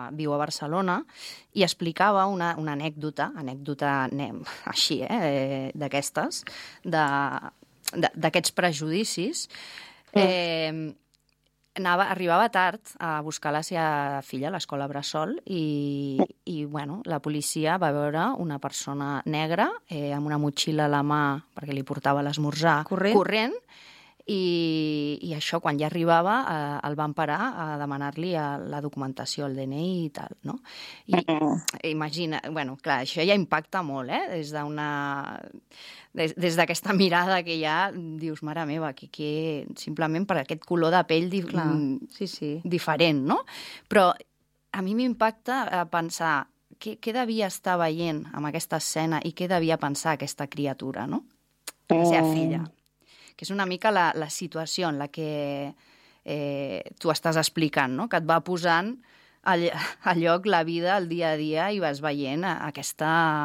viu a Barcelona, i explicava una anècdota així, d'aquestes, d'aquests prejudicis. Arribava tard a buscar la seva filla a l'escola bressol i la policia va veure una persona negra amb una motxilla a la mà perquè li portava l'esmorzar corrent i això, quan ja arribava, el van parar a demanar-li la documentació, el DNI i tal, no? I imagina, clar, això ja impacta molt, des d'aquesta mirada que ja dius, mare meva, que simplement per aquest color de pell diferent, no? Però a mi m'impacta pensar què devia estar veient amb aquesta escena i què devia pensar aquesta criatura, no? La seva filla. Que és una mica la situació en la que tu estàs explicant, no? Que et va posant a lloc la vida, el dia a dia, i vas veient aquest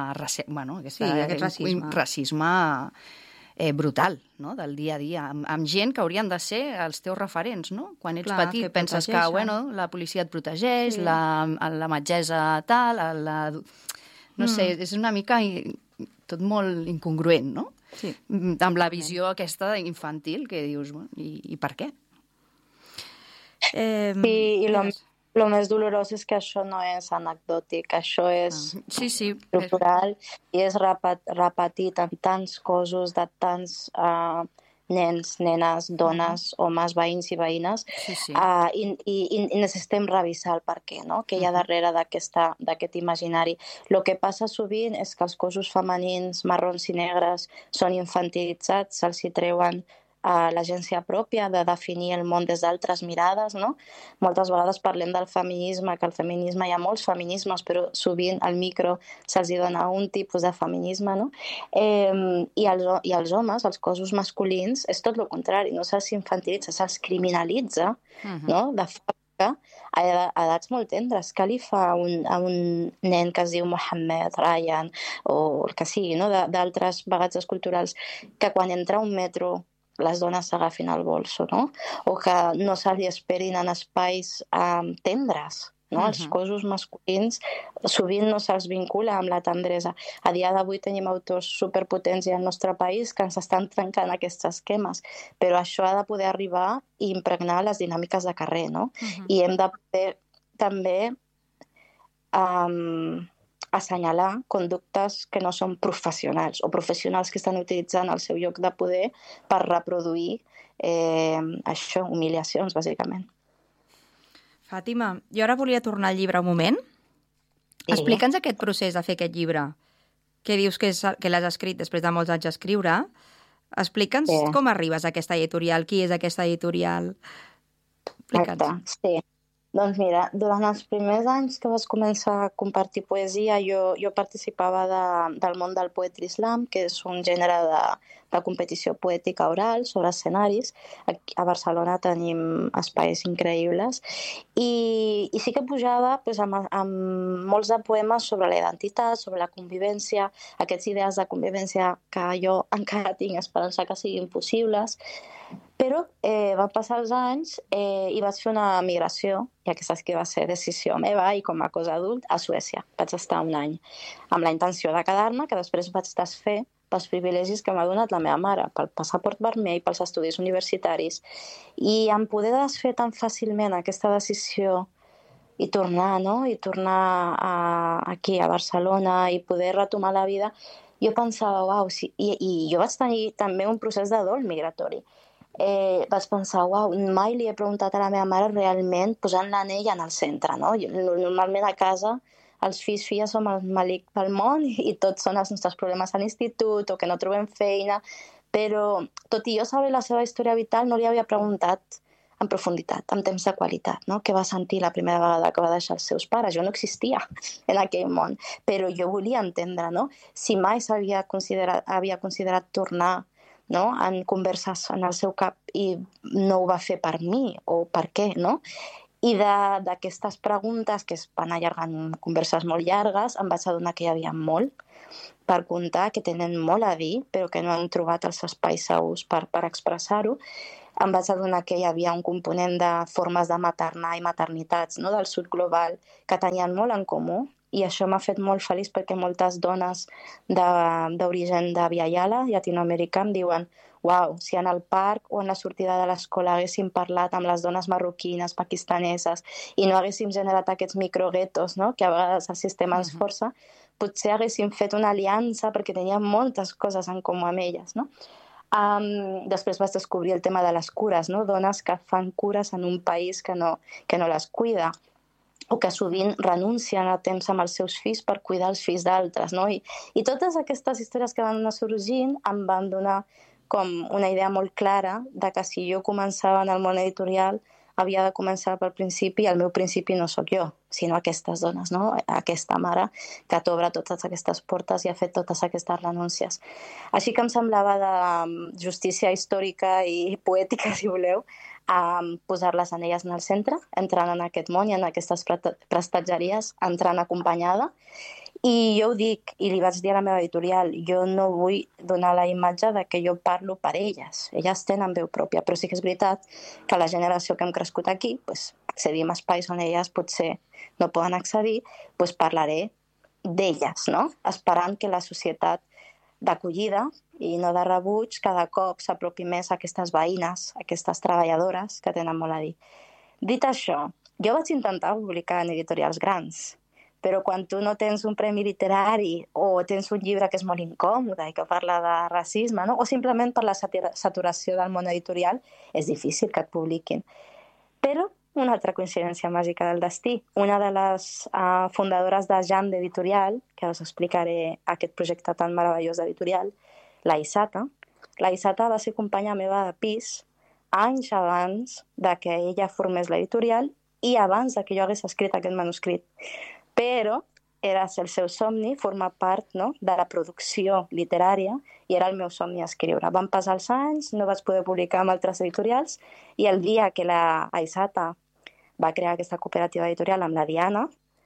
racisme brutal, no? Del dia a dia, amb gent que haurien de ser els teus referents, no? Quan ets petit penses que la policia et protegeix, la metgessa tal, no sé, és una mica tot molt incongruent, no? Sí. Amb la visió aquesta infantil que dius, i per què? Sí, i el més dolorós és que això no és anecdòtic, això és estructural i és repetit en tants cossos de tants nens, nenes, dones, homes, veïns i veïnes, i necessitem revisar el per què, no? Què hi ha darrere d'aquest imaginari. El que passa sovint és que els cossos femenins marrons i negres són infantilitzats, se'ls hi treuen l'agència pròpia de definir el món des d'altres mirades, no? Moltes vegades parlem del feminisme, que el feminisme hi ha molts feminismes, però sovint al micro se'ls dona un tipus de feminisme, no? I els homes, els cossos masculins, és tot el contrari, no se'ls infantilitza, se'ls criminalitza, no? De fàbrica a edats molt tendres. Què li fa a un nen que es diu Mohammed, Ryan, o el que sigui, no? D'altres bagatges culturals, que quan entra a un metro les dones s'agafin al bolso, no? O que no se li esperin en espais tendres, no? Els cossos masculins sovint no se'ls vincula amb la tendresa. A dia d'avui tenim autors superpotents al nostre país que ens estan trencant aquests esquemes, però això ha de poder arribar i impregnar les dinàmiques de carrer, no? I hem de poder també assenyalar conductes que no són professionals o professionals que estan utilitzant el seu lloc de poder per reproduir això, humiliacions, bàsicament. Fàtima, jo ara volia tornar al llibre un moment. Explica'ns aquest procés de fer aquest llibre, que dius que l'has escrit després de molts anys d'escriure. Explica'ns com arribes a aquesta editorial, qui és aquesta editorial. Explica'ns. Sí. Doncs mira, durant els primers anys que vas començar a compartir poesia, jo participava del món del poetry slam, que és un gènere de competició poètica oral sobre escenaris. A Barcelona tenim espais increïbles. I sí que pujava amb molts de poemes sobre la identitat, sobre la convivència, aquests idees de convivència que jo encara tinc esperança que siguin possibles. Però van passar els anys i vaig fer una migració, i aquesta sí que va ser decisió meva i com a cosa adult, a Suècia. Vaig estar un any amb la intenció de quedar-me, que després vaig desfer pels privilegis que m'ha donat la meva mare, pel passaport vermell, pels estudis universitaris. I em poder desfer tan fàcilment aquesta decisió i tornar, no? I tornar aquí a Barcelona i poder retomar la vida, jo pensava, uau, sí. I jo vaig tenir també un procés de dol migratori. Vaig pensar, uau, mai li he preguntat a la meva mare realment posant l'anell en el centre, no? Normalment a casa els fills, filles som el malic del món i tots són els nostres problemes a l'institut o que no trobem feina, però tot i jo saber la seva història vital no li havia preguntat en profunditat, en temps de qualitat, no? Què va sentir la primera vegada que va deixar els seus pares? Jo no existia en aquell món, però jo volia entendre, no? Si mai havia considerat tornar, no? En converses en el seu cap i no ho va fer per mi, o per què, no? I d'aquestes preguntes, que es van allargant converses molt llargues, em vaig adonar que hi havia molt per contar, que tenen molt a dir, però que no han trobat els espais segurs per expressar-ho. em vaig adonar que hi havia un component de formes de maternar i maternitats, no?, del sud global que tenien molt en comú, i això m'ha fet molt feliç perquè moltes dones d'origen de Via Yala, llatinoamericà, em diuen: uau, si en el parc o en la sortida de l'escola haguéssim parlat amb les dones marroquines, pakistaneses, i no haguéssim generat aquests microguetos, no?, que a vegades el sistema ens força, potser haguéssim fet una aliança perquè teníem moltes coses en comú amb elles, no? Després vaig descobrir el tema de les cures, no?, dones que fan cures en un país que no les cuida, o que sovint renuncien a temps amb els seus fills per cuidar els fills d'altres, no? I totes aquestes històries que van anar sorgint em van donar com una idea molt clara de que si jo començava en el món editorial havia de començar pel principi, i el meu principi no sóc jo, sinó aquestes dones, no? Aquesta mare que t'obre totes aquestes portes i ha fet totes aquestes renúncies. Així que em semblava de justícia històrica i poètica, si voleu, posar-les en elles en el centre, entrant en aquest món i en aquestes prestatgeries, entrant acompanyada. I jo ho dic, i li vaig dir a la meva editorial, jo no vull donar la imatge de que jo parlo per elles. Elles tenen veu pròpia, però sí que és veritat que la generació que hem crescut aquí, accedim a espais on elles potser no poden accedir, parlaré d'elles, no? Esperant que la societat d'acollida i no de rebuig cada cop s'apropi més a aquestes veïnes, a aquestes treballadores que tenen molt a dir. Dit això, jo vaig intentar publicar en editorials grans, però quan tu no tens un premi literari o tens un llibre que és molt incòmode i que parla de racisme, no?, o simplement per la saturació del món editorial, és difícil que et publiquin. Però una altra coincidència màgica del destí. Una de les fundadores de Jand Editorial, que us explicaré aquest projecte tan meravellós d'editorial, la Isata va ser companya meva de pis anys abans de que ella formés l'editorial i abans de que jo hagués escrit aquest manuscrit. Però era el seu somni formar part, no?, de la producció literària, i era el meu somni escriure. Van passar els anys, no vaig poder publicar amb altres editorials, i el dia que la Aisata va crear aquesta cooperativa editorial amb la Diana,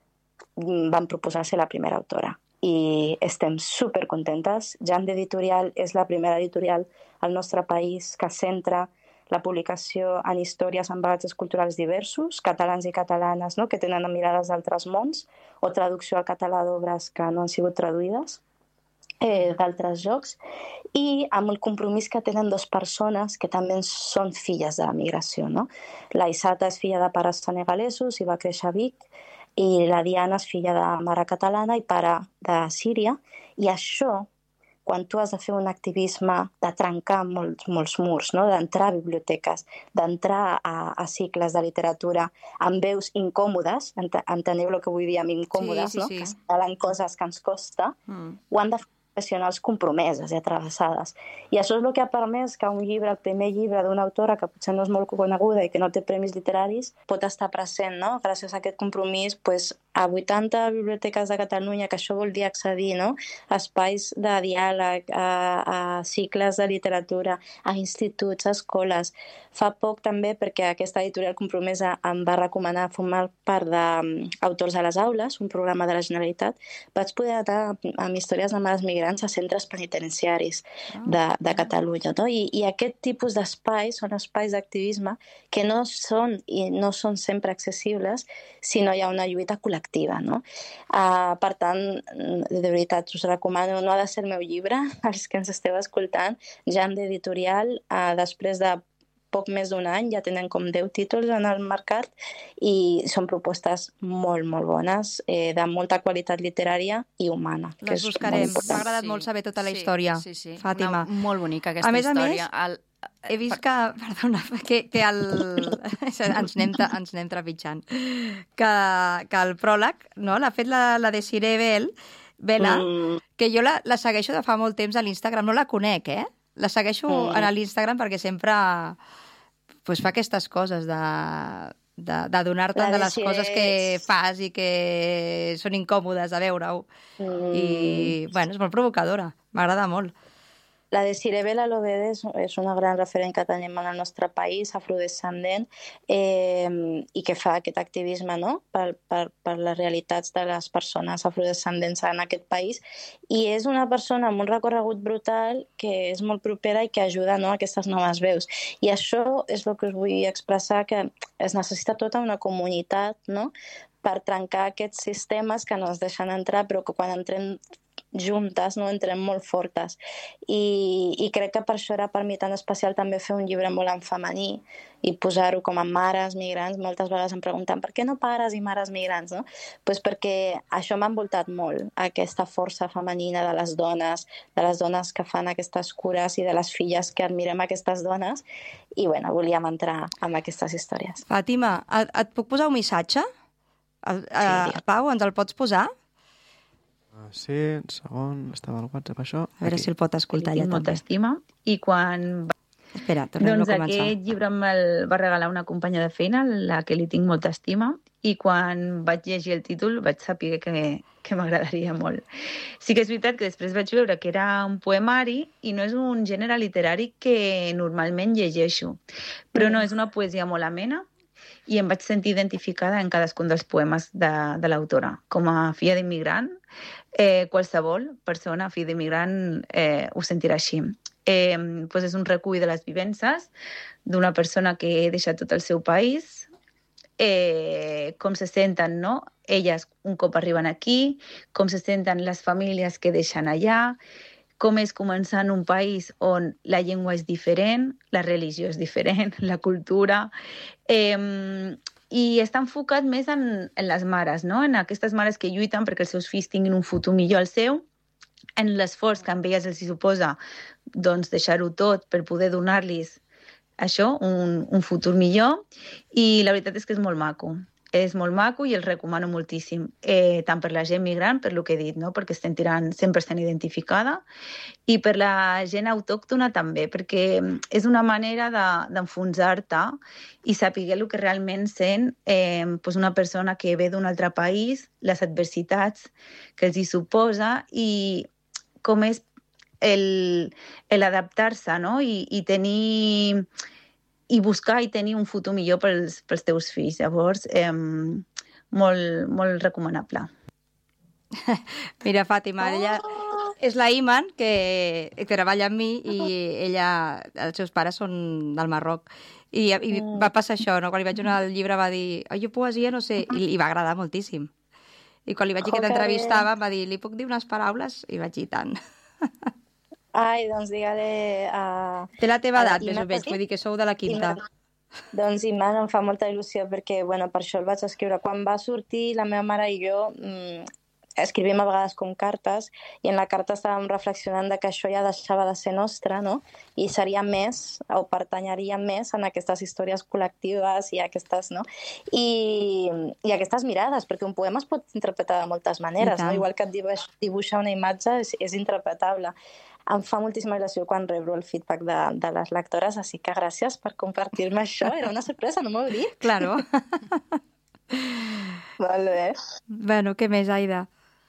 van proposar ser la primera autora. I estem supercontentes. Jand Editorial és la primera editorial al nostre país que centra la publicació en històries amb bagatges culturals diversos, catalans i catalanes, no?, que tenen mirades d'altres mons, o traducció al català d'obres que no han sigut traduïdes d'altres jocs, i amb el compromís que tenen dues persones que també són filles de la migració, no? La Isata és filla de pares senegalesos i va créixer a Vic, i la Diana és filla de mare catalana i pare de Síria, i això, quan tu has de fer un activisme de trencar molts murs, no?, d'entrar a biblioteques, d'entrar a cicles de literatura amb veus incòmodes, enteneu el que vull dir amb incòmodes, no?, que salen coses que ens costa, ho han de fer professionals compromeses i atravessades. I això és el que ha permès que un llibre, el primer llibre d'una autora que potser no és molt coneguda i que no té premis literaris, pot estar present, no?, gràcies a aquest compromís, a 80 biblioteques de Catalunya, que això vol dir accedir, no?, a espais de diàleg, a cicles de literatura, a instituts, a escoles. Fa poc també, perquè aquesta editorial compromesa em va recomanar formar part d'Autors a les Aules, un programa de la Generalitat, vaig poder anar amb històries de mares migrants a centres penitenciaris de Catalunya, no? I aquest tipus d'espais són espais d'activisme que no són sempre accessibles si no hi ha una lluita col·lectiva, no? Per tant, de veritat, us recomano, no ha de ser el meu llibre, els que ens esteu escoltant, Jand Editorial, després de poc més d'un any, ja tenen com 10 títols en el mercat i són propostes molt, molt bones, de molta qualitat literària i humana. Les buscarem. M'ha agradat molt saber tota la història, Fàtima. Molt bonica aquesta història. A més, he vist que, perdona, que ens anem trepitjant, que el pròleg, no?, l'ha fet la Desiree Vela, que jo la segueixo de fa molt temps a l'Instagram, no la conec, La segueixo a l'Instagram perquè sempre fa aquestes coses de donar-te de les coses que fas i que són incòmodes de veure-ho. I, és molt provocadora. M'agrada molt. La Desiree Belalobede és una gran referent que tenim en el nostre país, afrodescendent, i que fa aquest activisme, no?, per les realitats de les persones afrodescendents en aquest país. I és una persona amb un recorregut brutal que és molt propera i que ajuda, no?, a aquestes noves veus. I això és el que us vull expressar, que es necessita tota una comunitat, no?, per trencar aquests sistemes que no ens deixen entrar, però que quan entrem juntes, no, entrem molt fortes. I crec que per això era per mi tan especial també fer un llibre molt en femení i posar-ho com a mares migrants. Moltes vegades em pregunten per què no pares i mares migrants, no? Pues perquè això m'ha envoltat molt, aquesta força femenina de les dones que fan aquestes cures i de les filles que admirem aquestes dones. I bueno, volíem entrar en aquestes històries. Fàtima, et puc posar un missatge? Sí. Pau, ens el pots posar? Sí, un segon, estava al WhatsApp, això. A veure si el pot escoltar allà també. Molta estima, i quan... Espera, tornem a començar. Aquest llibre me'l va regalar una companya de feina, la que li tinc molta estima, i quan vaig llegir el títol vaig saber que m'agradaria molt. Sí que és veritat que després vaig veure que era un poemari i no és un gènere literari que normalment llegeixo, però no, és una poesia molt amena, i em vaig sentir identificada en cadascun dels poemes de l'autora. Com a filla d'immigrant, qualsevol persona, filla d'immigrant, ho sentirà així. És un recull de les vivències d'una persona que ha deixat tot el seu país, com se senten, no?, elles un cop arriben aquí, com se senten les famílies que deixen allà, com és començar en un país on la llengua és diferent, la religió és diferent, la cultura, i està enfocat més en les mares, no?, en aquestes mares que lluiten perquè els seus fills tinguin un futur millor al seu, en l'esforç que a elles els suposa doncs, deixar-ho tot per poder donar-los això, un futur millor, i la veritat és que és molt maco. És molt maco i el recomano moltíssim, tant per la gent migrant, per lo que he dit, no?, perquè es sentiran 100% identificada, i per la gent autòctona també, perquè és una manera d'enfonsar-te i saber el que realment sent una persona que ve d'un altre país, les adversitats que els hi suposa i com és l'adaptar-se, no?, i tenir... i buscar i tenir un futur millor pels teus fills. Llavors, molt recomanable. Mira, Fàtima, ella és la Iman, que treballa amb mi, i els seus pares són del Marroc. I va passar això, no? Quan li vaig donar el llibre va dir, jo poesia no sé, i li va agradar moltíssim. I quan li vaig dir que t'entrevistava va dir, li puc dir unes paraules? I vaig dir tant. Ai, doncs digue-li a... Té la teva edat, més o menys, vull dir que sou de la quinta. Doncs Iman em fa molta il·lusió perquè, bueno, per això el vaig escriure. Quan va sortir, la meva mare i jo escrivim a vegades com cartes, i en la carta estàvem reflexionant de que això ja deixava de ser nostre, no?, i seria més, o pertanyeria més en aquestes històries col·lectives i aquestes, no?, i aquestes mirades, perquè un poema es pot interpretar de moltes maneres, no? Igual que et dibuixar una imatge és interpretable. Em fa moltíssima il·lusió quan rebre el feedback de les lectores, així que gràcies per compartir-me això. Era una sorpresa, no m'ho heu dit? Claro. Molt bé. Bueno, què més, Aida?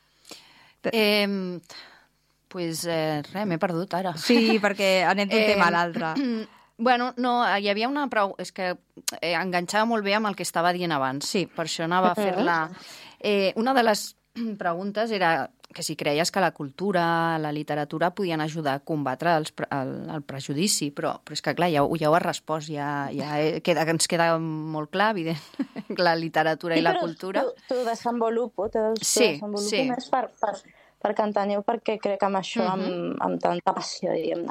Res, m'he perdut ara. Sí, perquè anem d'un tema a l'altre. Bueno, no, hi havia una prou... És que enganxava molt bé amb el que estava dient abans. Sí, per això anava a fer-la... Una de les preguntes era que si creies que la cultura, la literatura podien ajudar a combatre el prejudici, però és que, clar, ja ho has respost, ens queda molt clar, evident, la literatura i la cultura. T'ho desenvolupo, més perquè enteniu perquè crec amb això amb tanta passió, diguem-ne.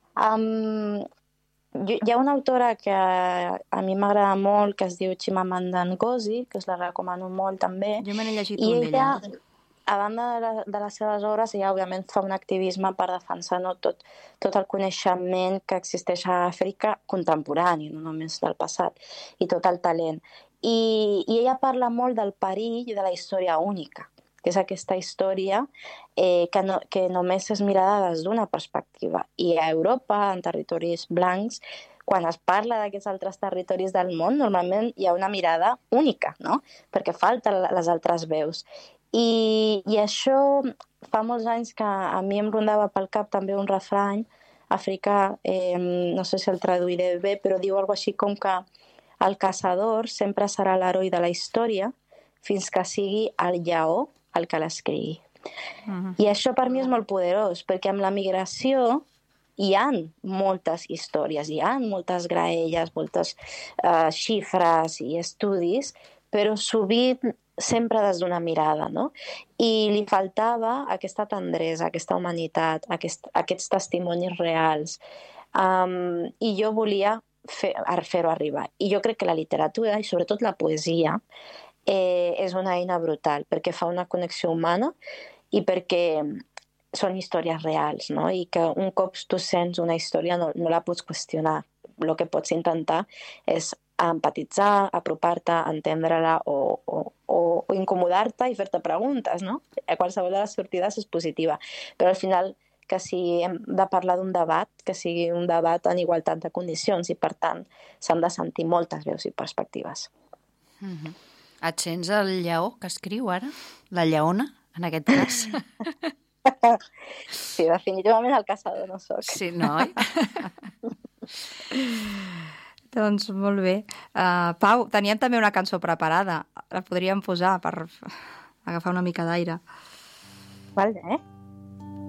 Hi ha una autora que a mi m'agrada molt, que es diu Chimamanda Ngozi, que us la recomano molt també. Jo me n'he llegit un d'ella. A banda de les seves obres, ella òbviament fa un activisme per defensar tot el coneixement que existeix a Àfrica contemporani, no només del passat, i tot el talent. I ella parla molt del perill de la història única, que és aquesta història que només és mirada des d'una perspectiva. I a Europa, en territoris blancs, quan es parla d'aquests altres territoris del món, normalment hi ha una mirada única, no?, perquè falten les altres veus. I això fa molts anys que a mi em rondava pel cap també un refrany africà, no sé si el traduiré bé, però diu alguna així com que el caçador sempre serà l'heroi de la història fins que sigui el lleó el que l'escrigui. I això per mi és molt poderós, perquè amb la migració hi ha moltes històries, hi ha moltes graelles, moltes xifres i estudis, però sovint sempre des d'una mirada, no? I li faltava aquesta tendresa, aquesta humanitat, aquests testimonis reals. I jo volia fer-ho arribar. I jo crec que la literatura, i sobretot la poesia, és una eina brutal, perquè fa una connexió humana i perquè són històries reals, no? I que un cop tu sents una història no la pots qüestionar. El que pots intentar és empatitzar, apropar-te, entendre-la o incomodar-te i fer-te preguntes, no? Qualsevol de les sortides és positiva. Però al final, que si hem de parlar d'un debat, que sigui un debat en igualtat de condicions i, per tant, s'han de sentir moltes veus i perspectives. Et sents el lleó que escriu ara? La lleona, en aquest cas? Sí, definitivament el caçador no soc. Sí, no? Doncs molt bé. Pau, teníem també una cançó preparada. La podríem posar per agafar una mica d'aire. Vale.